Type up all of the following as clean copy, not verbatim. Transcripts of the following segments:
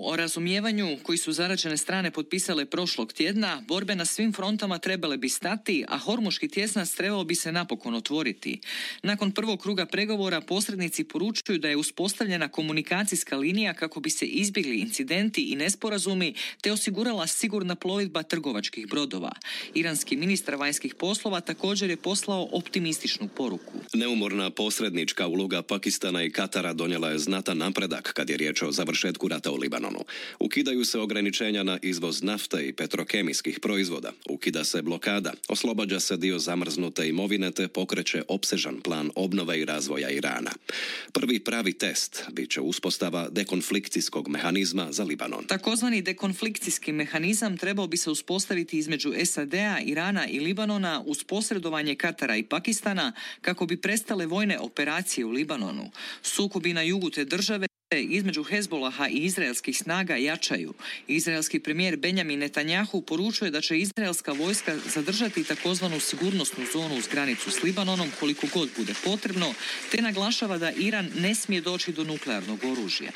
O razumijevanju koji su zaraćene strane potpisale prošlog tjedna, borbe na svim frontama trebale bi stati, a Hormuški tjesnac trebao bi se napokon otvoriti. Nakon prvog kruga pregovora posrednici poručuju da je uspostavljena komunikacijska linija kako bi se izbjegli incidenti i nesporazumi te osigurala sigurna plovidba trgovačkih brodova. Iranski ministar vanjskih poslova također je poslao optimističnu poruku. Neumorna posrednička uloga Pakistana i Katara donijela je znatan napredak kad je riječ o završetku rata u Libanonu. Ukidaju se ograničenja na izvoz nafte i petrokemijskih proizvoda, ukida se blokada, oslobađa se dio zamrznute imovine te pokreće opsežan plan obnove i razvoja Irana. Prvi pravi test bit će uspostava dekonflikcijskog mehanizma za Libanon. Takozvani dekonflikcijski mehanizam trebao bi se uspostaviti između SAD-a, Irana i Libanona uz posredovanje Katara i Pakistana kako bi prestale vojne operacije u Libanonu. Sukobi na jugu te države između Hezbolaha i izraelskih snaga jačaju. Izraelski premijer Benjamin Netanjahu poručuje da će izraelska vojska zadržati takozvanu sigurnosnu zonu uz granicu s Libanonom koliko god bude potrebno, te naglašava da Iran ne smije doći do nuklearnog oružja.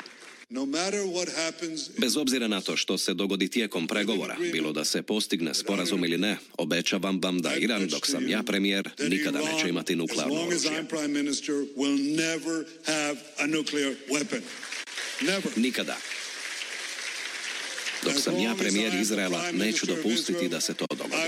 Bez obzira na to što se dogodi tijekom pregovora, bilo da se postigne sporazum ili ne, obećavam vam da Iran, dok sam ja premijer, nikada neće imati nuklearno oružje. Nikada. Dok sam ja premijer Izraela, neću dopustiti da se to dogodi.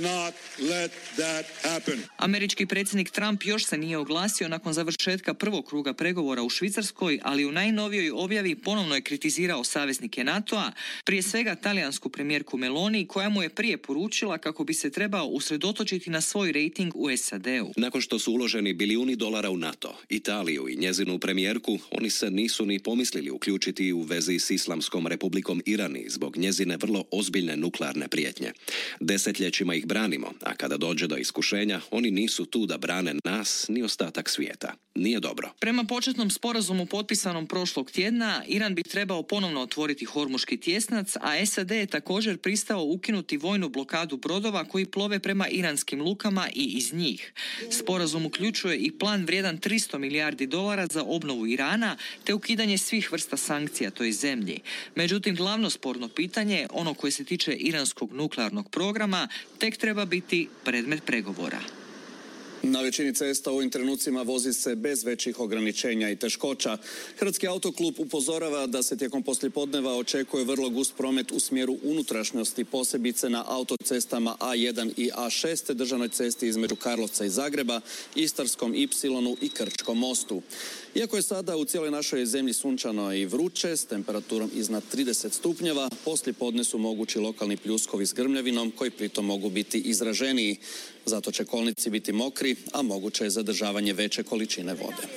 Američki predsjednik Trump još se nije oglasio nakon završetka prvog kruga pregovora u Švicarskoj, ali u najnovijoj objavi ponovno je kritizirao saveznike NATO-a, prije svega talijansku premijerku Meloni, koja mu je prije poručila kako bi se trebao usredotočiti na svoj rejting u SAD-u. Nakon što su uloženi bilijuni dolara u NATO, Italiju i njezinu premijerku, oni se nisu ni pomislili uključiti u vezi s Islamskom republikom Iran zbog njezine vrlo ozbiljne nuklearne prijetnje. Desetljećima ih branimo, a kada dođe do iskušenja, oni nisu tu da brane nas ni ostatak svijeta. Nije dobro. Prema početnom sporazumu potpisanom prošlog tjedna, Iran bi trebao ponovno otvoriti Hormuški tjesnac, a SAD je također pristao ukinuti vojnu blokadu brodova koji plove prema iranskim lukama i iz njih. Sporazum uključuje i plan vrijedan 300 milijardi dolara za obnovu Irana, te ukidanje svih vrsta sankcija toj zemlji. Međutim, glavno sporno pitanje, ono koje se tiče iranskog nuklearnog programa, tek treba biti predmet pregovora. Na većini cesta u ovim trenucima vozi se bez većih ograničenja i teškoća. Hrvatski autoklub upozorava da se tijekom poslijepodneva očekuje vrlo gust promet u smjeru unutrašnjosti, posebice na autocestama A1 i A6, državnoj cesti između Karlovca i Zagreba, Istarskom Ipsilonu i Krčkom mostu. Iako je sada u cijeloj našoj zemlji sunčano i vruće, s temperaturom iznad 30 stupnjeva, poslijepodne su mogući lokalni pljuskovi s grmljavinom koji pritom mogu biti izraženiji. Zato će kolnici biti mokri, a moguće je zadržavanje veće količine vode.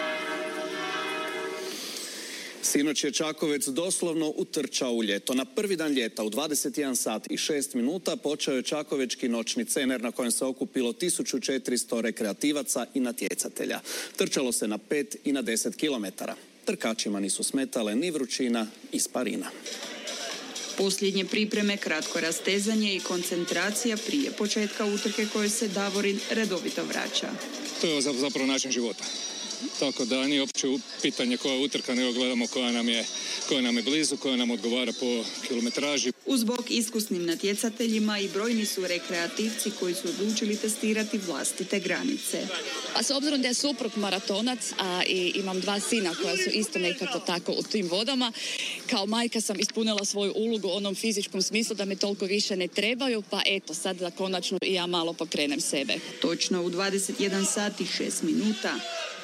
Sinoć je Čakovec doslovno utrčao u ljeto. Na prvi dan ljeta u 21 sat i 6 minuta počeo je Čakovečki noćni cener na kojem se okupilo 1400 rekreativaca i natjecatelja. Trčalo se na 5 i na 10 kilometara. Trkačima nisu smetale ni vrućina i sparina. Posljednje pripreme, kratko rastezanje i koncentracija prije početka utrke koje se Davorin redovito vraća. To je zapravo način života. Tako da nije uopće pitanje koja utrka, nego gledamo koja nam je blizu, koja nam odgovara po kilometraži. Uz bok iskusnim natjecateljima i brojni su rekreativci koji su odlučili testirati vlastite granice. A s obzirom da je suprug maratonac, a i imam 2 sina koja su isto nekako tako u tim vodama, kao majka sam ispunila svoju ulogu u onom fizičkom smislu da me toliko više ne trebaju, pa eto sad da konačno i ja malo pokrenem sebe. Točno u 21 sat i 6 minuta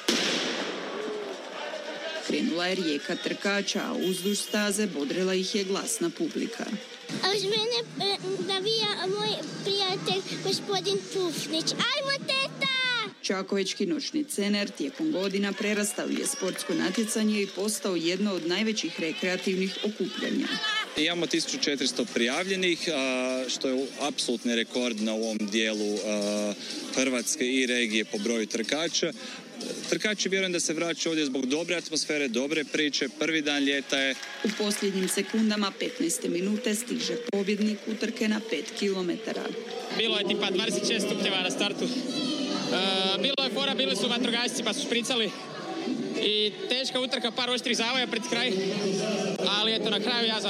krenula je rijeka trkača, a uzduž staze bodrila ih je glasna publika. A uz mene navija moj prijatelj gospodin Pufnić. Ajmo, teta! Čakovečki noćni cener tijekom godina prerastao je sportsko natjecanje i postao jedno od najvećih rekreativnih okupljanja. Imamo 1400 prijavljenih, što je apsolutni rekord na ovom dijelu Hrvatske i regije po broju trkača. Trkači vjerujem da se vraća ovdje zbog dobre atmosfere, dobre priče. Prvi dan ljeta je. U posljednjim sekundama 15. minute stiže pobjednik utrke na 5 kilometara. Bilo je tipa 26 stupnjeva na startu. Bilo je fora, bili su vatrogasci pa su špricali. i teška utrka, par oštrih zavoja pred kraj, ali eto na kraju ja